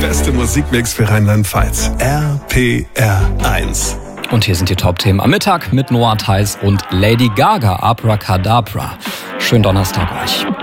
beste Musikmix für Rheinland-Pfalz. RPR1. Und hier sind die Top-Themen am Mittag mit Noah Theis und Lady Gaga, Abracadabra. Schönen Donnerstag euch.